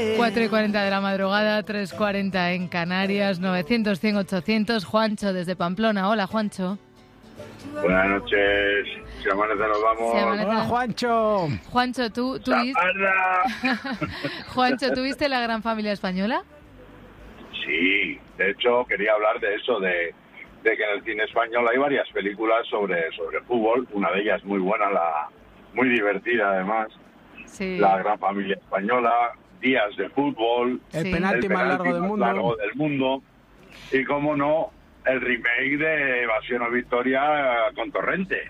4:40 de la madrugada, 3:40 en Canarias, 900-100-800. Juancho desde Pamplona. Hola, Juancho. Buenas noches. Si amanece nos vamos. Hola, Juancho. Juancho, ¿tú Juancho, ¿tú viste La Gran Familia Española? Sí, de hecho quería hablar de eso, de que en el cine español hay varias películas sobre fútbol. Una de ellas muy buena, muy divertida además. Sí. La Gran Familia Española, Días de Fútbol, El penalti más largo del mundo. Y cómo no, el remake de Evasión o Victoria con Torrente.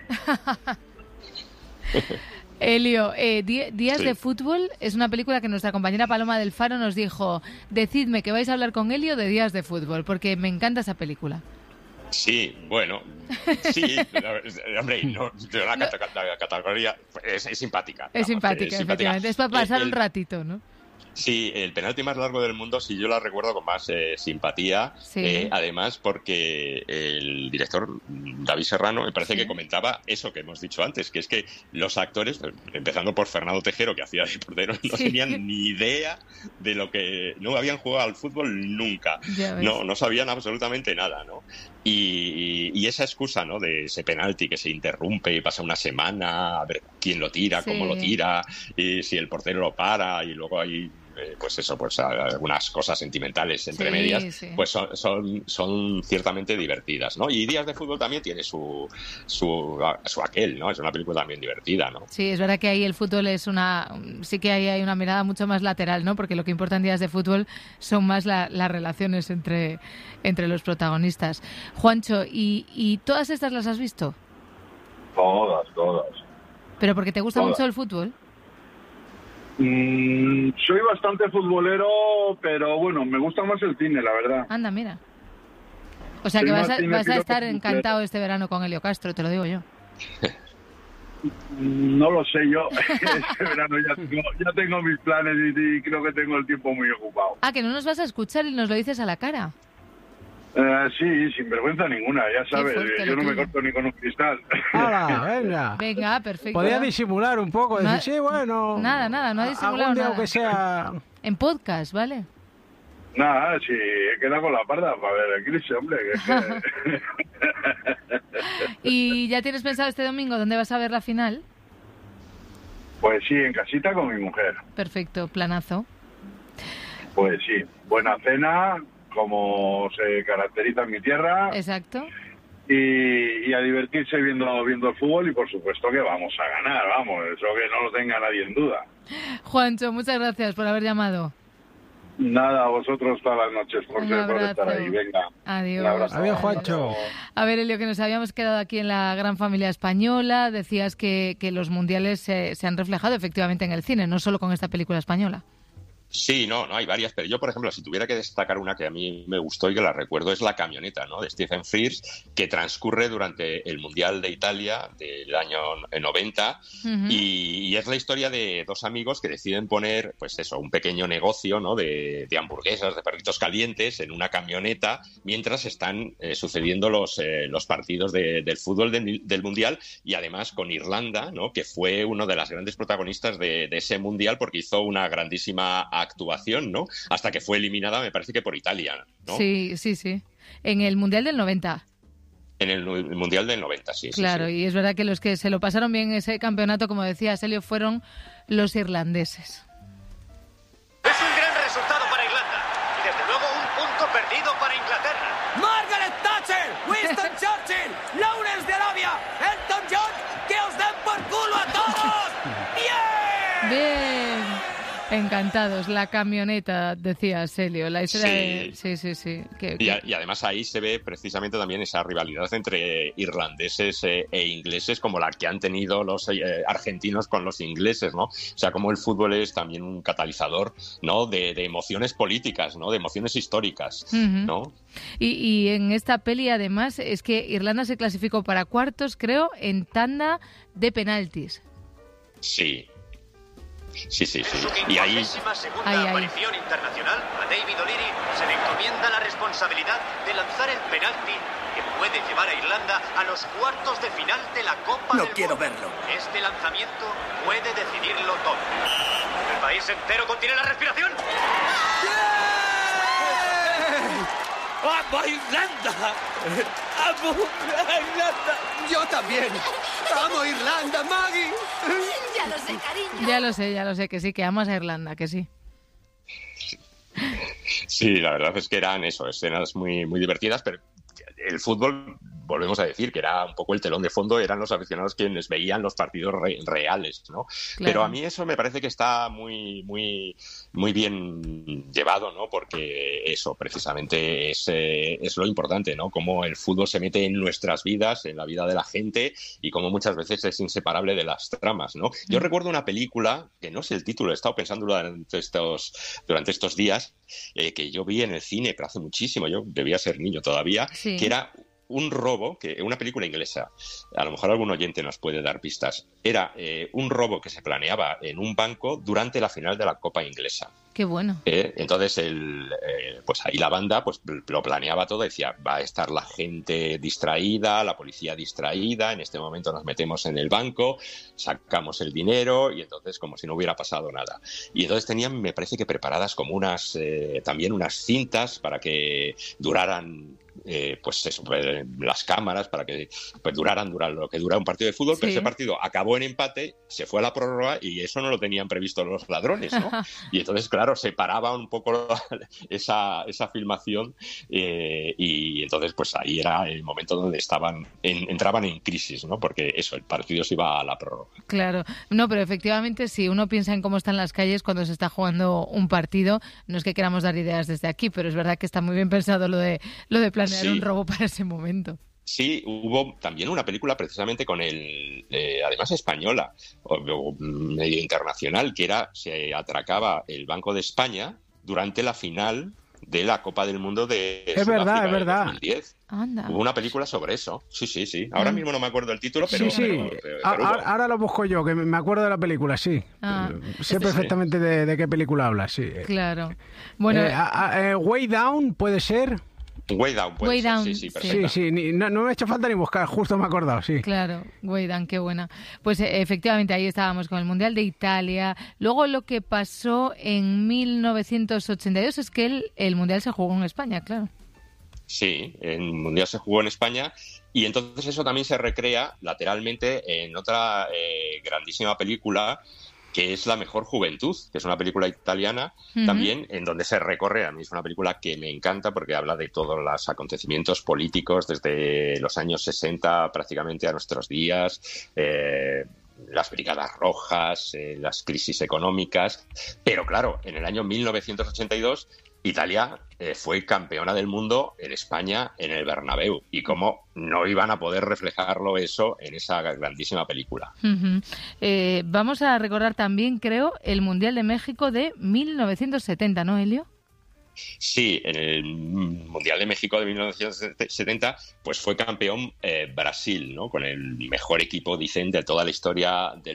Elio, Días de Fútbol es una película que nuestra compañera Paloma del Faro nos dijo: decidme que vais a hablar con Elio de Días de Fútbol, porque me encanta esa película. Sí, bueno, sí, hombre, no, la categoría es simpática. Es simpática, efectivamente, es para pasar un ratito, ¿no? Sí, el penalti más largo del mundo, sí, yo la recuerdo con más simpatía, sí. Además porque el director David Serrano me parece que comentaba eso que hemos dicho antes, que es que los actores, empezando por Fernando Tejero, que hacía de portero, no tenían ni idea de lo que... No habían jugado al fútbol nunca, no sabían absolutamente nada, ¿no? Y esa excusa, ¿no?, de ese penalti que se interrumpe y pasa una semana a ver quién lo tira, cómo lo tira, y si el portero lo para, y luego hay algunas cosas sentimentales entre medias, pues son ciertamente divertidas, ¿no? Y Días de Fútbol también tiene su aquel, ¿no? Es una película también divertida, ¿no? Sí, es verdad que ahí el fútbol sí que ahí hay una mirada mucho más lateral, ¿no? Porque lo que importa en Días de Fútbol son más las relaciones entre los protagonistas. Juancho, ¿y todas estas las has visto? Todas. ¿Pero porque te gusta mucho el fútbol? Soy bastante futbolero, pero bueno, me gusta más el cine, la verdad. Anda, mira. O sea, que vas a estar encantado este verano con Elio Castro, te lo digo yo. No lo sé yo. Este verano ya tengo mis planes y creo que tengo el tiempo muy ocupado. Ah, que no nos vas a escuchar y nos lo dices a la cara. Sí, sin vergüenza ninguna, ya sabes, yo no me corto ni con un cristal. ¡Hala, venga! Perfecto. Podía disimular un poco, decir, sí, bueno... Nada, no ha disimulado nada. Aunque sea... En podcast, ¿vale? Nada, sí, he quedado con la parda para ver el Chris, hombre. ¿Y ya tienes pensado este domingo dónde vas a ver la final? Pues sí, en casita con mi mujer. Perfecto, planazo. Pues sí, buena cena, como se caracteriza en mi tierra. Exacto. Y a divertirse viendo el fútbol, y por supuesto que vamos a ganar, vamos, eso que no lo tenga nadie en duda. Juancho, muchas gracias por haber llamado. Nada, a vosotros todas las noches por estar ahí. Venga. Adiós. Adiós, Juancho. A ver, Elio, que nos habíamos quedado aquí en La Gran Familia Española. Decías que los mundiales se han reflejado efectivamente en el cine, no solo con esta película española. Sí, no hay varias, pero yo, por ejemplo, si tuviera que destacar una que a mí me gustó y que la recuerdo, es La camioneta, ¿no?, de Stephen Frears, que transcurre durante el Mundial de Italia del año 90, y es la historia de dos amigos que deciden poner, pues eso, un pequeño negocio, ¿no?, de hamburguesas, de perritos calientes en una camioneta, mientras están sucediendo los partidos del fútbol del Mundial, y además con Irlanda, ¿no?, que fue uno de las grandes protagonistas de ese Mundial, porque hizo una grandísima actuación, ¿no?, hasta que fue eliminada, me parece que por Italia, ¿no? Sí. En el Mundial del 90. En el Mundial del 90, sí. Claro, sí. Y es verdad que los que se lo pasaron bien en ese campeonato, como decía Elio, fueron los irlandeses. Es un gran resultado para Irlanda y desde luego un punto perdido para Inglaterra. Margaret Thatcher, Winston Churchill, Lawrence de Arabia, Elton John, que os den por culo a todos. Bien. Encantados, la camioneta, decía Elio, la historia sí. Y además ahí se ve precisamente también esa rivalidad entre irlandeses e ingleses, como la que han tenido los argentinos con los ingleses, ¿no? O sea, como el fútbol es también un catalizador, ¿no?, de emociones políticas, ¿no?, de emociones históricas, ¿no? Y en esta peli, además, es que Irlanda se clasificó para cuartos, creo, en tanda de penaltis. Sí. Y ahí, segunda aparición internacional, a David O'Leary se le encomienda la responsabilidad de lanzar el penalti que puede llevar a Irlanda a los cuartos de final de la Copa del Mundo. No quiero verlo. Este lanzamiento puede decidirlo todo. país entero contiene la respiración. ¡Amo Irlanda! ¡Amo Irlanda! ¡Yo también! ¡Amo Irlanda, Maggie! Ya lo sé, cariño. Ya lo sé, que sí, que amas a Irlanda, que sí. Sí, la verdad es que eran eso, escenas muy, muy divertidas, pero el fútbol, volvemos a decir, que era un poco el telón de fondo, eran los aficionados quienes veían los partidos reales, ¿no? Claro. Pero a mí eso me parece que está muy, muy, muy bien llevado, ¿no? Porque eso precisamente es lo importante, ¿no? Cómo el fútbol se mete en nuestras vidas, en la vida de la gente, y cómo muchas veces es inseparable de las tramas, ¿no? Yo recuerdo una película, que no sé el título, he estado pensando durante estos días, que yo vi en el cine, pero hace muchísimo, yo debía ser niño todavía, sí. Que era un robo, una película inglesa, a lo mejor algún oyente nos puede dar pistas, era un robo que se planeaba en un banco durante la final de la Copa Inglesa. Qué bueno. Entonces, pues ahí la banda pues lo planeaba todo, decía, va a estar la gente distraída, la policía distraída, en este momento nos metemos en el banco, sacamos el dinero y entonces como si no hubiera pasado nada. Y entonces tenían, me parece que preparadas como también unas cintas para que duraran pues eso, las cámaras para que pues duraran lo que dura un partido de fútbol, sí. Pero ese partido acabó en empate, se fue a la prórroga y eso no lo tenían previsto los ladrones, ¿no? Y entonces, claro, se paraba un poco esa filmación y entonces pues ahí era el momento donde entraban en crisis, ¿no? Porque eso, el partido se iba a la prórroga. Claro, no, pero efectivamente si uno piensa en cómo están las calles cuando se está jugando un partido, no es que queramos dar ideas desde aquí, pero es verdad que está muy bien pensado lo de planear sí. Un robo para ese momento. Sí, hubo también una película precisamente con además española, o medio internacional, que se atracaba el Banco de España durante la final de la Copa del Mundo de Sudáfrica en 2010. Anda. Hubo una película sobre eso. Sí. Ahora mismo no me acuerdo el título, pero... Sí. Ahora lo busco yo, que me acuerdo de la película, sí. Sé perfectamente de qué película hablas, sí. Claro. Bueno, Way Down, ¿puede ser? Way Down, puede ser. Sí, perfecto. Sí, no me ha hecho falta ni buscar, justo me he acordado, sí. Claro, Way Down, qué buena. Pues efectivamente ahí estábamos con el Mundial de Italia. Luego lo que pasó en 1982 es que el Mundial se jugó en España, claro. Sí, el Mundial se jugó en España y entonces eso también se recrea lateralmente en otra grandísima película que es La mejor juventud, que es una película italiana también, en donde se recorre, a mí es una película que me encanta porque habla de todos los acontecimientos políticos desde los años 60 prácticamente a nuestros días, las brigadas rojas, las crisis económicas, pero claro, en el año 1982 Italia fue campeona del mundo en España, en el Bernabéu. Y cómo no iban a poder reflejarlo eso en esa grandísima película. Vamos a recordar también, creo, el Mundial de México de 1970, ¿no, Elio? Sí, en el Mundial de México de 1970 pues fue campeón Brasil, ¿no? Con el mejor equipo, dicen, de toda la historia del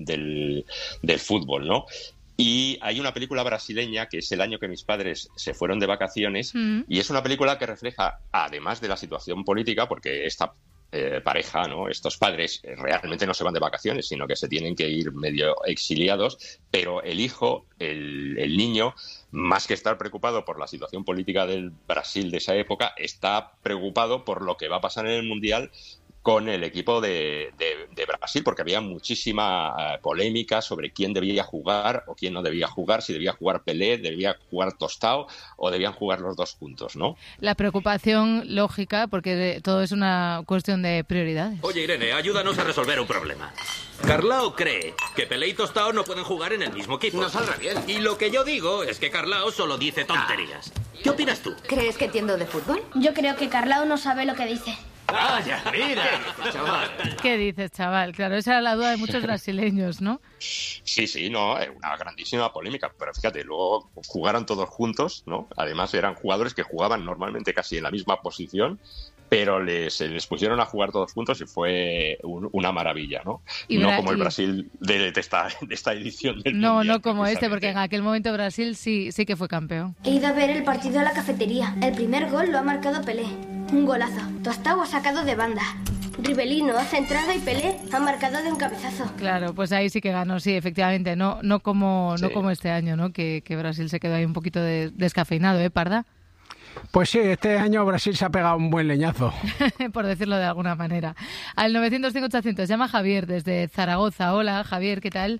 fútbol, ¿no? Y hay una película brasileña que es el año que mis padres se fueron de vacaciones y es una película que refleja, además de la situación política, porque esta pareja, ¿no? Estos padres realmente no se van de vacaciones, sino que se tienen que ir medio exiliados, pero el hijo, el niño, más que estar preocupado por la situación política del Brasil de esa época, está preocupado por lo que va a pasar en el Mundial con el equipo de Brasil, porque había muchísima polémica sobre quién debía jugar o quién no debía jugar, si debía jugar Pelé, debía jugar Tostao o debían jugar los dos juntos, ¿no? La preocupación lógica, porque todo es una cuestión de prioridades. Oye, Irene, ayúdanos a resolver un problema. Carlao cree que Pelé y Tostao no pueden jugar en el mismo equipo. No saldrá bien. Y lo que yo digo es que Carlao solo dice tonterías. ¿Qué opinas tú? ¿Crees que entiendo de fútbol? Yo creo que Carlao no sabe lo que dice. ¡Vaya, mira! Chaval. ¿Qué dices, chaval? Claro, esa era la duda de muchos brasileños, ¿no? Sí, no, es una grandísima polémica, pero fíjate, luego jugaron todos juntos, ¿no? Además eran jugadores que jugaban normalmente casi en la misma posición, pero se les pusieron a jugar todos juntos y fue una maravilla, ¿no? No como el Brasil de esta edición del Mundial. No como porque en aquel momento Brasil sí que fue campeón. He ido a ver el partido a la cafetería. El primer gol lo ha marcado Pelé. Un golazo. Tostao ha sacado de banda. Rivellino ha centrado y Pelé ha marcado de un cabezazo. Claro, pues ahí sí que ganó, sí, efectivamente. No como este año, ¿no? Que Brasil se quedó ahí un poquito descafeinado, ¿eh, Parda? Pues sí, este año Brasil se ha pegado un buen leñazo. Por decirlo de alguna manera. Al 900-5800 llama Javier desde Zaragoza. Hola, Javier, ¿qué tal?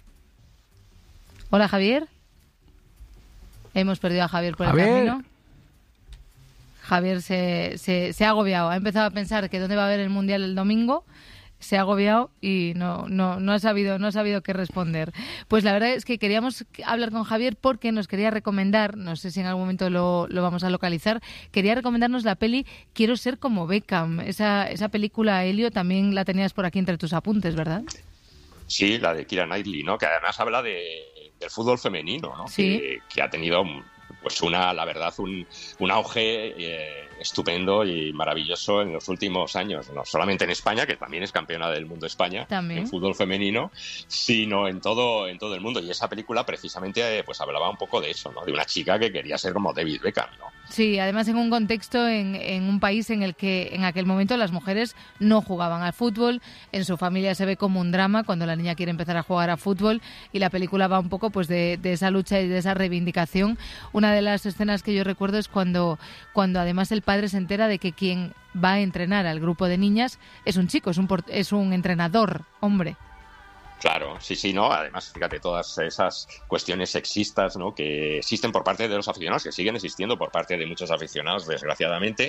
Hola, Javier. Hemos perdido a Javier por el camino. Javier se ha agobiado. Ha empezado a pensar que dónde va a haber el Mundial el domingo. Se ha agobiado y no ha sabido qué responder. Pues la verdad es que queríamos hablar con Javier porque nos quería recomendar, no sé si en algún momento lo vamos a localizar, quería recomendarnos la peli Quiero ser como Beckham. Esa película, Elio, también la tenías por aquí entre tus apuntes, ¿verdad? Sí, la de Keira Knightley, ¿no? Que además habla del fútbol femenino, ¿no? Sí. Que ha tenido pues un auge estupendo y maravilloso en los últimos años, no solamente en España, que también es campeona del mundo España en fútbol femenino, sino en todo el mundo. Y esa película precisamente pues hablaba un poco de eso, ¿no? De una chica que quería ser como David Beckham, ¿no? Sí, además en un contexto, en un país en el que en aquel momento las mujeres no jugaban al fútbol. En su familia se ve como un drama cuando la niña quiere empezar a jugar a fútbol, y la película va un poco pues de esa lucha y de esa reivindicación. Una de las escenas que yo recuerdo es cuando además el padre se entera de que quien va a entrenar al grupo de niñas es un chico, es un entrenador, hombre. Claro, sí, ¿no? Además, fíjate, todas esas cuestiones sexistas, ¿no? Que existen por parte de los aficionados, que siguen existiendo por parte de muchos aficionados, desgraciadamente,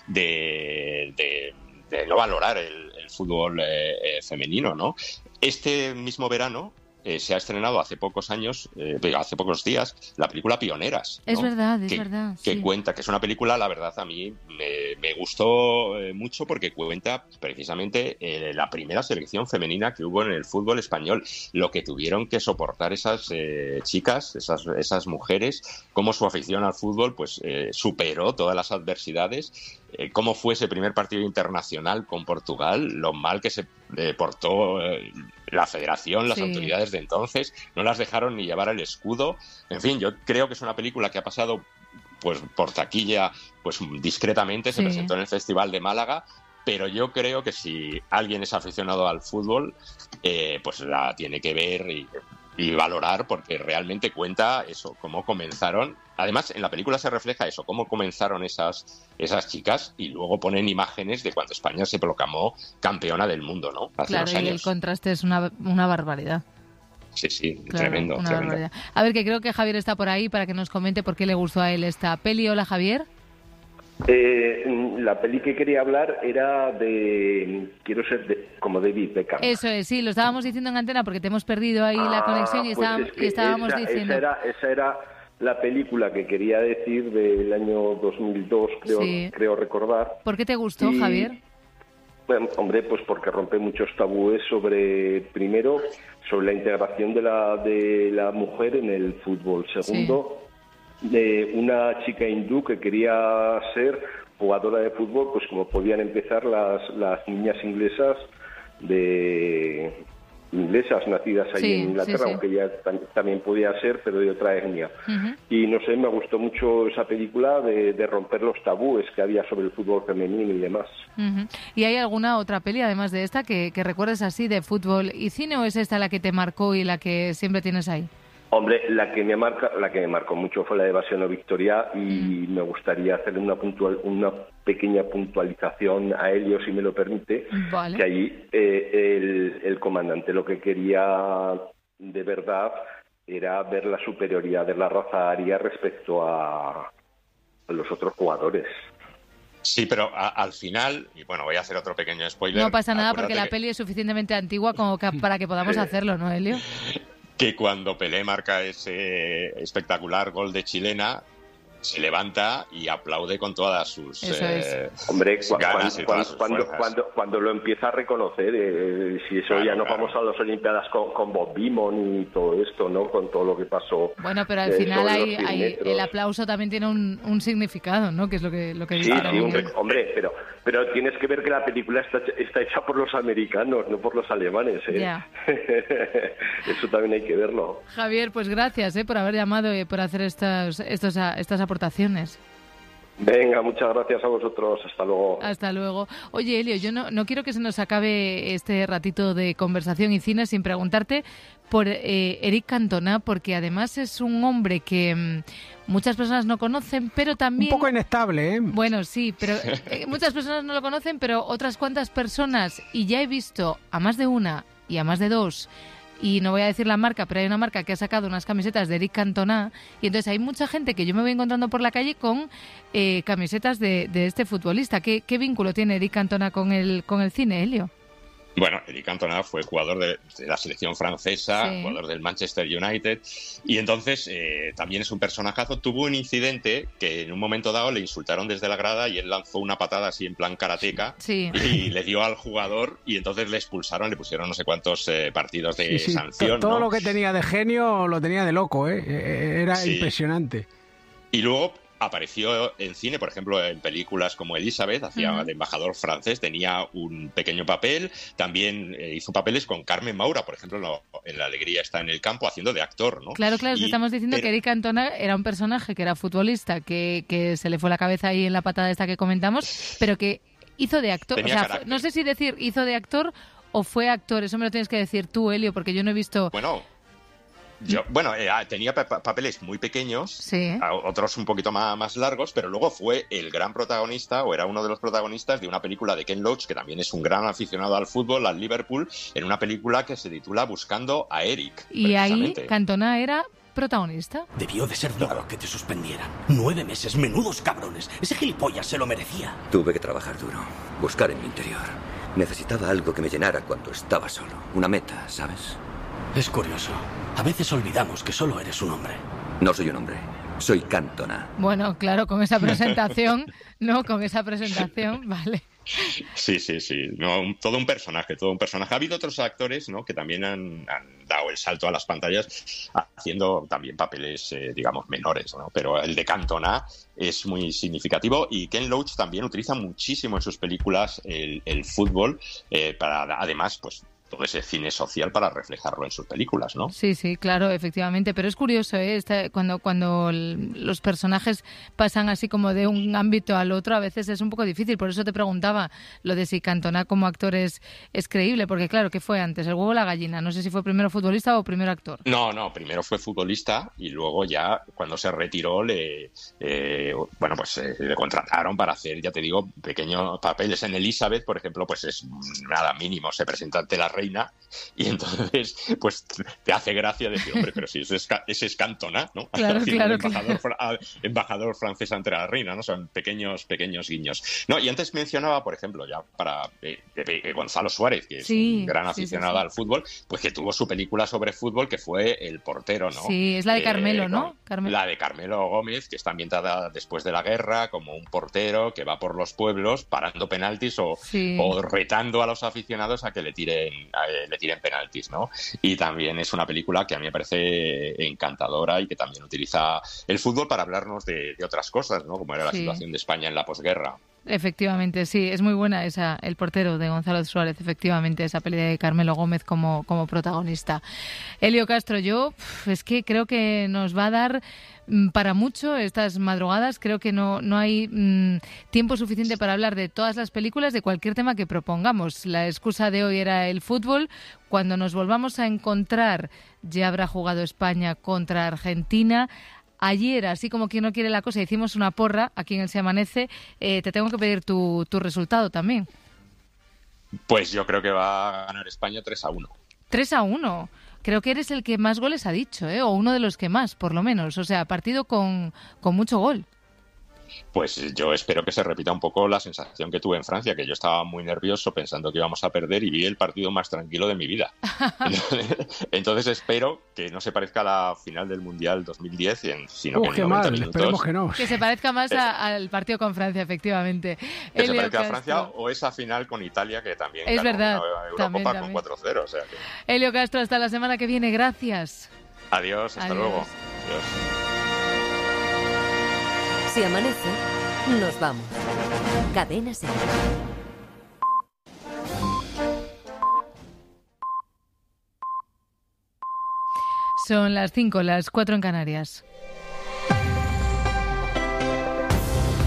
de no valorar el fútbol femenino, ¿no? Este mismo verano se ha estrenado hace pocos días, la película Pioneras, ¿no? Es verdad. Que cuenta, que es una película, la verdad, a mí me gustó mucho porque cuenta precisamente la primera selección femenina que hubo en el fútbol español, lo que tuvieron que soportar esas chicas, esas mujeres, cómo su afición al fútbol pues superó todas las adversidades, cómo fue ese primer partido internacional con Portugal, lo mal que se portó la federación, las autoridades de entonces, no las dejaron ni llevar el escudo. En fin, yo creo que es una película que ha pasado pues por taquilla pues discretamente, se presentó en el Festival de Málaga, pero yo creo que si alguien es aficionado al fútbol, pues la tiene que ver y valorar, porque realmente cuenta eso, cómo comenzaron. Además, en la película se refleja eso, cómo comenzaron esas chicas, y luego ponen imágenes de cuando España se proclamó campeona del mundo, ¿no? Hace claro, unos años. Y el contraste es una barbaridad. Sí, claro, tremendo. Barbaridad. A ver, que creo que Javier está por ahí para que nos comente por qué le gustó a él esta peli. Hola, Javier. La peli que quería hablar era de Quiero ser como David Beckham. Eso es, sí, lo estábamos diciendo en antena porque te hemos perdido ahí la conexión y, estábamos diciendo... Esa era la película que quería decir del año 2002, creo recordar. ¿Por qué te gustó, Javier? Bueno, hombre, pues porque rompe muchos tabúes sobre la integración de la mujer en el fútbol. Segundo, de una chica hindú que quería ser jugadora de fútbol, pues como podían empezar las niñas inglesas nacidas ahí en Inglaterra, aunque ella también podía ser, pero de otra etnia. Y no sé, me gustó mucho esa película de romper los tabúes que había sobre el fútbol femenino y demás. ¿Y hay alguna otra peli, además de esta, que recuerdes así de fútbol y cine, o es esta la que te marcó y la que siempre tienes ahí? Hombre, la que me marcó mucho fue la de Evasión o Victoria, y me gustaría hacer una pequeña puntualización a Elio, si me lo permite. Vale. Que allí el comandante lo que quería de verdad era ver la superioridad de la raza aria respecto a los otros jugadores. Sí, pero al final, y bueno, voy a hacer otro pequeño spoiler. No pasa nada, porque la peli es suficientemente antigua como para que podamos hacerlo, ¿no, Elio? Que cuando Pelé marca ese espectacular gol de chilena, se levanta y aplaude con todas sus hombre, ganas y todas sus cuando lo empieza a reconocer, si eso ya nos vamos a las Olimpiadas con Bob Beamon y todo esto, ¿no? Con todo lo que pasó. Bueno, pero al final el aplauso también tiene un significado, ¿no? Que es lo que dice. Sí, hombre, pero tienes que ver que la película está hecha por los americanos, no por los alemanes, ¿eh? Ya. Eso también hay que verlo. Javier, pues gracias por haber llamado y por hacer estas aportaciones. Venga, muchas gracias a vosotros. Hasta luego. Hasta luego. Oye, Elio, yo no quiero que se nos acabe este ratito de conversación y cine sin preguntarte por Eric Cantona, porque además es un hombre que muchas personas no conocen, pero también... Un poco inestable, ¿eh? Bueno, sí, pero muchas personas no lo conocen, pero otras cuantas personas, y ya he visto a más de una y a más de dos, y no voy a decir la marca, pero hay una marca que ha sacado unas camisetas de Eric Cantona, y entonces hay mucha gente que yo me voy encontrando por la calle con camisetas de este futbolista. ¿Qué vínculo tiene Eric Cantona con el cine, Elio? Bueno, Eric Cantona fue jugador de la selección francesa, sí, jugador del Manchester United, y entonces también es un personajazo. Tuvo un incidente que en un momento dado le insultaron desde la grada y él lanzó una patada así en plan karateca, sí, y le dio al jugador y entonces le expulsaron, le pusieron no sé cuántos partidos de sanción. Todo ¿no? Lo que tenía de genio lo tenía de loco, era impresionante. Y luego apareció en cine, por ejemplo, en películas como Elizabeth, hacía de embajador francés, tenía un pequeño papel. También hizo papeles con Carmen Maura, por ejemplo, en La alegría está en el campo, haciendo de actor, ¿no? Claro, estamos diciendo que Eric Cantona era un personaje que era futbolista, que se le fue la cabeza ahí en la patada esta que comentamos, pero que hizo de actor. Tenía carácter. No sé si decir hizo de actor o fue actor, eso me lo tienes que decir tú, Elio, porque yo no he visto... Tenía papeles muy pequeños, sí, otros un poquito más largos, pero luego fue el gran protagonista, o era uno de los protagonistas de una película de Ken Loach, que también es un gran aficionado al fútbol, al Liverpool, en una película que se titula Buscando a Eric. Y ahí Cantona era protagonista. Debió de ser duro que te suspendieran. 9 meses, menudos cabrones. Ese gilipollas se lo merecía. Tuve que trabajar duro, buscar en mi interior. Necesitaba algo que me llenara cuando estaba solo. Una meta, ¿sabes? Es curioso. A veces olvidamos que solo eres un hombre. No soy un hombre. Soy Cantona. Bueno, claro, con esa presentación, vale. Sí. No, todo un personaje. Ha habido otros actores, ¿no?, que también han dado el salto a las pantallas haciendo también papeles, digamos, menores, ¿no? Pero el de Cantona es muy significativo, y Ken Loach también utiliza muchísimo en sus películas el fútbol para, además, pues, todo ese cine social para reflejarlo en sus películas, ¿no? Sí, claro, efectivamente. Pero es curioso, cuando los personajes pasan así como de un ámbito al otro, a veces es un poco difícil. Por eso te preguntaba lo de si Cantona como actor es creíble, porque claro, ¿qué fue antes? ¿El huevo o la gallina? No sé si fue primero futbolista o primero actor. No, primero fue futbolista y luego ya cuando se retiró le contrataron para hacer, ya te digo, pequeños papeles. En Elizabeth, por ejemplo, pues es nada mínimo, se presenta ante la reina y entonces pues te hace gracia decir, hombre, pero si ese es Cantona, ¿no? Claro. Embajador francés ante la reina, ¿no? Son pequeños guiños. No, y antes mencionaba, por ejemplo, ya para Gonzalo Suárez, que es un gran aficionado al fútbol, pues que tuvo su película sobre fútbol, que fue El portero, ¿no? Sí, es la de Carmelo, ¿no? La de Carmelo Gómez, que está ambientada después de la guerra, como un portero que va por los pueblos parando penaltis o retando a los aficionados a que le tiren penaltis, ¿no? Y también es una película que a mí me parece encantadora y que también utiliza el fútbol para hablarnos de otras cosas, ¿no? Como era la situación de España en la posguerra. Efectivamente, sí, es muy buena esa, El portero, de Gonzalo Suárez, efectivamente, esa peli de Carmelo Gómez como protagonista. Elio Castro, yo es que creo que nos va a dar para mucho estas madrugadas. Creo que no hay tiempo suficiente para hablar de todas las películas, de cualquier tema que propongamos. La excusa de hoy era el fútbol. Cuando nos volvamos a encontrar, ya habrá jugado España contra Argentina. Ayer, así como quien no quiere la cosa, hicimos una porra aquí en el Se Amanece. Te tengo que pedir tu resultado también. Pues yo creo que va a ganar España 3-1. 3-1. Creo que eres el que más goles ha dicho, o uno de los que más, por lo menos. O sea, partido con mucho gol. Pues yo espero que se repita un poco la sensación que tuve en Francia, que yo estaba muy nervioso pensando que íbamos a perder y vi el partido más tranquilo de mi vida. Entonces espero que no se parezca a la final del Mundial 2010, sino que en 90 minutos... Esperemos que no. Que se parezca más al partido con Francia, efectivamente. Que se parezca a Francia o esa final con Italia, que también es verdad, una Eurocopa con 4-0. O sea que... Elio Castro, hasta la semana que viene. Gracias. Adiós, hasta luego. Adiós. Si amanece, nos vamos. Cadena SER. Son las 5, las 4 en Canarias.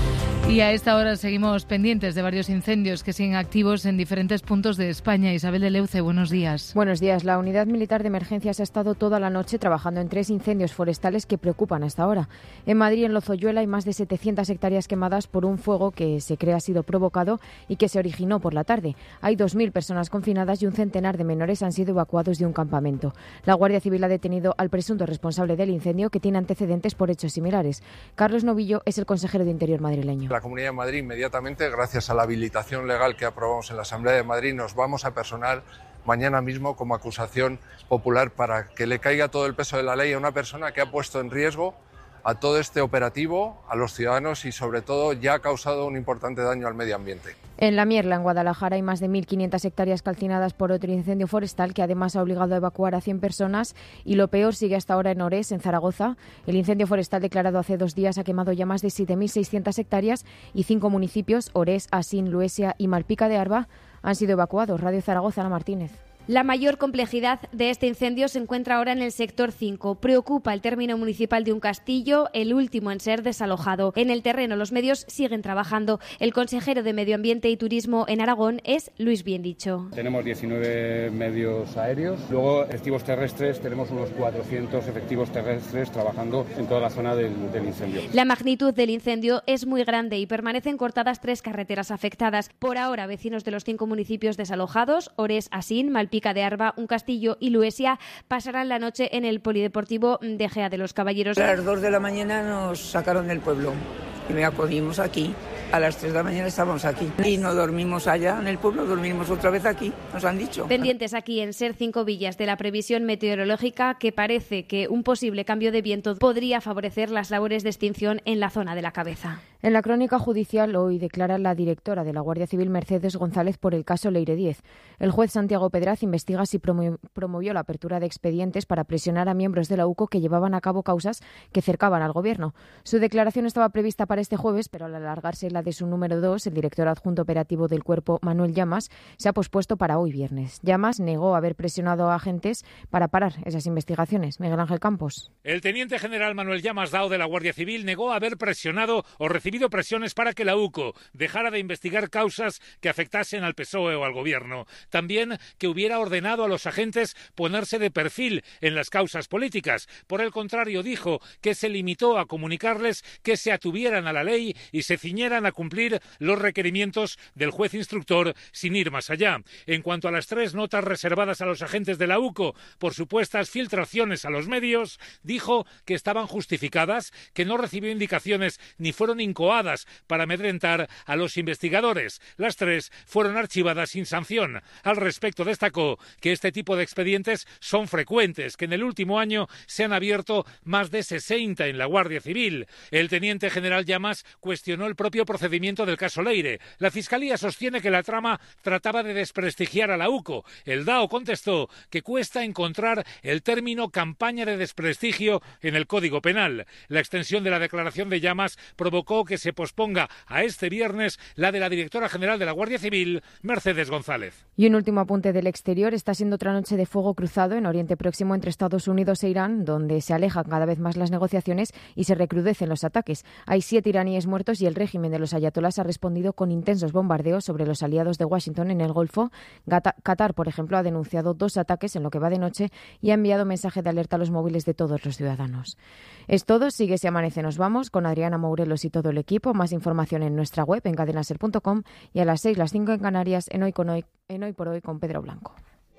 Y a esta hora seguimos pendientes de varios incendios que siguen activos en diferentes puntos de España. Isabel de Leuce, buenos días. Buenos días. La Unidad Militar de Emergencias ha estado toda la noche trabajando en 3 incendios forestales que preocupan hasta ahora. En Madrid, en Lozoyuela, hay más de 700 hectáreas quemadas por un fuego que se cree ha sido provocado y que se originó por la tarde. Hay 2.000 personas confinadas y un centenar de menores han sido evacuados de un campamento. La Guardia Civil ha detenido al presunto responsable del incendio, que tiene antecedentes por hechos similares. Carlos Novillo es el consejero de Interior madrileño. La Comunidad de Madrid inmediatamente, gracias a la habilitación legal que aprobamos en la Asamblea de Madrid, nos vamos a personar mañana mismo como acusación popular para que le caiga todo el peso de la ley a una persona que ha puesto en riesgo a todo este operativo, a los ciudadanos y sobre todo ya ha causado un importante daño al medio ambiente. En La Mierla, en Guadalajara, hay más de 1.500 hectáreas calcinadas por otro incendio forestal que además ha obligado a evacuar a 100 personas, y lo peor sigue hasta ahora en Orés, en Zaragoza. El incendio forestal declarado hace 2 días ha quemado ya más de 7.600 hectáreas y 5 municipios, Orés, Asín, Luesia y Malpica de Arba, han sido evacuados. Radio Zaragoza, Ana Martínez. La mayor complejidad de este incendio se encuentra ahora en el sector 5. Preocupa el término municipal de un castillo, el último en ser desalojado. En el terreno los medios siguen trabajando. El consejero de Medio Ambiente y Turismo en Aragón es Luis Biendicho. Tenemos 19 medios aéreos. Luego, efectivos terrestres, tenemos unos 400 efectivos terrestres trabajando en toda la zona del incendio. La magnitud del incendio es muy grande y permanecen cortadas 3 carreteras afectadas. Por ahora, vecinos de los 5 municipios desalojados, Orés, Asín, Malpica de Arba, Un Castillo y Luesia, pasarán la noche en el Polideportivo de Gea de los Caballeros. A las 2 de la mañana nos sacaron del pueblo y me acudimos aquí. A las 3 de la mañana estábamos aquí y no dormimos allá en el pueblo, dormimos otra vez aquí, nos han dicho. Pendientes aquí en Ser 5 Villas de la previsión meteorológica, que parece que un posible cambio de viento podría favorecer las labores de extinción en la zona de la Cabeza. En la crónica judicial hoy declara la directora de la Guardia Civil, Mercedes González, por el caso Leire 10. El juez Santiago Pedraz investiga si promovió la apertura de expedientes para presionar a miembros de la UCO que llevaban a cabo causas que cercaban al Gobierno. Su declaración estaba prevista para este jueves, pero al alargarse la de su número 2, el director adjunto operativo del Cuerpo, Manuel Llamas, se ha pospuesto para hoy viernes. Llamas negó haber presionado a agentes para parar esas investigaciones. Miguel Ángel Campos. El teniente general Manuel Llamas Dao de la Guardia Civil negó haber presionado o recibido presiones para que la UCO dejara de investigar causas que afectasen al PSOE o al Gobierno. También que hubiera ordenado a los agentes ponerse de perfil en las causas políticas. Por el contrario, dijo que se limitó a comunicarles que se atuvieran a la ley y se ciñeran a cumplir los requerimientos del juez instructor sin ir más allá. En cuanto a las 3 notas reservadas a los agentes de la UCO por supuestas filtraciones a los medios, dijo que estaban justificadas, que no recibió indicaciones ni fueron incoadas para amedrentar a los investigadores. Las 3 fueron archivadas sin sanción. Al respecto, destacó que este tipo de expedientes son frecuentes, que en el último año se han abierto más de 60 en la Guardia Civil. El teniente general Llamas cuestionó el propio procedimiento del caso Leire. La Fiscalía sostiene que la trama trataba de desprestigiar a la UCO. El DAO contestó que cuesta encontrar el término campaña de desprestigio en el Código Penal. La extensión de la declaración de Llamas provocó que se posponga a este viernes la de la directora general de la Guardia Civil, Mercedes González. Y un último apunte del exterior. Está siendo otra noche de fuego cruzado en Oriente Próximo entre Estados Unidos e Irán, donde se alejan cada vez más las negociaciones y se recrudecen los ataques. Hay 7 iraníes muertos y el régimen de los ayatolás ha respondido con intensos bombardeos sobre los aliados de Washington en el Golfo. Qatar, por ejemplo, ha denunciado 2 ataques en lo que va de noche y ha enviado mensaje de alerta a los móviles de todos los ciudadanos. Es todo. Sigue Si Amanece Nos Vamos con Adriana Mourelos y todo el equipo. Más información en nuestra web en cadenaser.com y a las 6, las 5 en Canarias en Hoy por Hoy con Pedro Blanco.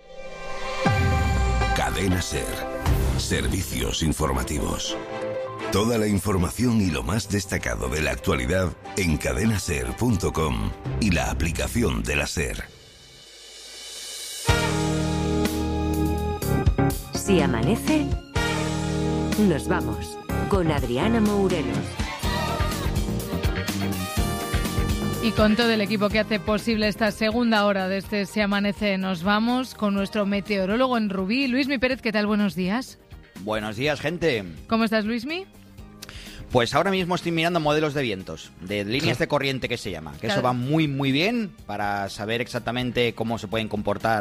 Cadena Ser. Servicios informativos. Toda la información y lo más destacado de la actualidad en cadenaser.com y la aplicación de la Ser. Si amanece, nos vamos con Adriana Mourelos. Y con todo el equipo que hace posible esta segunda hora de este Si Amanece Nos Vamos, con nuestro meteorólogo en Rubí, Luismi Pérez. ¿Qué tal? Buenos días. Buenos días, gente. ¿Cómo estás, Luismi? Pues ahora mismo estoy mirando modelos de vientos, de líneas de corriente que se llama, que claro. Eso va muy muy bien para saber exactamente cómo se pueden comportar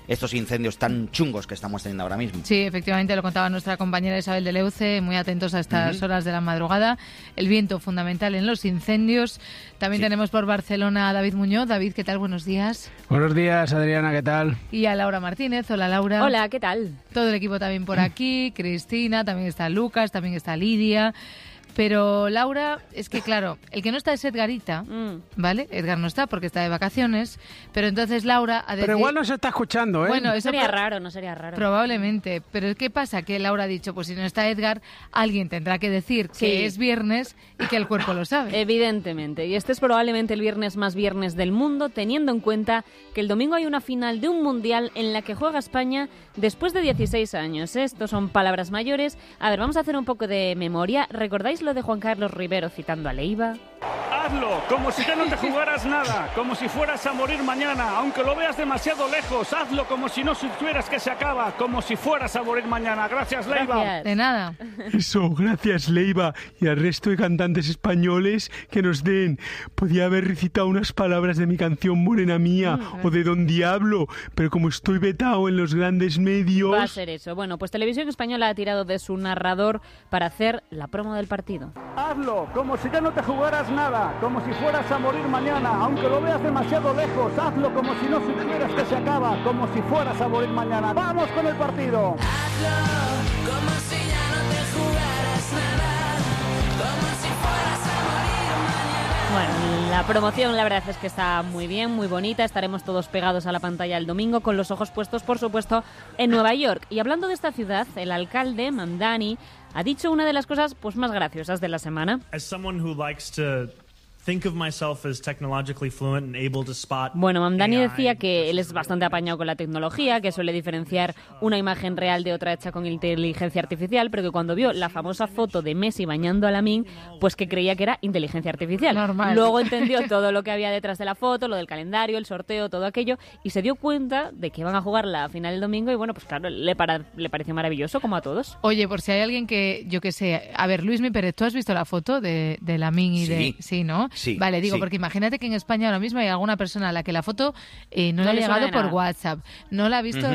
estos incendios tan chungos que estamos teniendo ahora mismo. Sí, efectivamente, lo contaba nuestra compañera Isabel de Leuce, muy atentos a estas horas de la madrugada. El viento fundamental en los incendios. También tenemos por Barcelona a David Muñoz. David, ¿qué tal? Buenos días. Buenos días, Adriana, ¿qué tal? Y a Laura Martínez. Hola, Laura. Hola, ¿qué tal? Todo el equipo también por aquí. Cristina, también está Lucas, también está Lidia. Pero Laura, es que claro, el que no está es Edgarita, ¿vale? Edgar no está porque está de vacaciones, pero entonces Laura ha decidido... Pero igual no se está escuchando, ¿eh? Bueno, no sería raro. Probablemente, pero ¿qué pasa? Que Laura ha dicho, pues si no está Edgar, alguien tendrá que decir que es viernes y que el cuerpo lo sabe. Evidentemente, y este es probablemente el viernes más viernes del mundo, teniendo en cuenta que el domingo hay una final de un mundial en la que juega España después de 16 años. Estos son palabras mayores. A ver, vamos a hacer un poco de memoria. ¿Recordáis lo de Juan Carlos Rivero citando a Leiva? Hazlo, como si ya no te jugaras nada, como si fueras a morir mañana, aunque lo veas demasiado lejos. Hazlo como si no supieras que se acaba, como si fueras a morir mañana. Gracias, Leiva. Gracias. De nada. Eso, gracias, Leiva. Y al resto de cantantes españoles que nos den. Podía haber recitado unas palabras de mi canción Morena Mía o de Don Diablo, pero como estoy vetado en los grandes medios... Va a ser eso. Bueno, pues Televisión Española ha tirado de su narrador para hacer la promo del partido. Hazlo, como si ya no te jugaras nada, como si fueras a morir mañana, aunque lo veas demasiado lejos. Hazlo como si no supieras que se acaba, como si fueras a morir mañana. ¡Vamos con el partido! Hazlo, como si ya no te jugaras nada, como si fueras a morir mañana. Bueno, la promoción la verdad es que está muy bien, muy bonita. Estaremos todos pegados a la pantalla el domingo con los ojos puestos, por supuesto, en Nueva York. Y hablando de esta ciudad, el alcalde, Mamdani, ha dicho una de las cosas pues más graciosas de la semana. Bueno, Mamdani decía que él es bastante apañado con la tecnología, que suele diferenciar una imagen real de otra hecha con inteligencia artificial, pero que cuando vio la famosa foto de Messi bañando a Lamine, pues que creía que era inteligencia artificial. Normal. Luego entendió todo lo que había detrás de la foto, lo del calendario, el sorteo, todo aquello, y se dio cuenta de que iban a jugar la final el domingo y bueno, pues claro, le pareció maravilloso, como a todos. Oye, por si hay alguien que, yo qué sé, a ver, Luismi Pérez, ¿tú has visto la foto de Lamine y de... Sí, ¿no? Sí, vale, digo, sí. porque imagínate que en España ahora mismo hay alguna persona a la que la foto no le ha llegado por WhatsApp, no la ha visto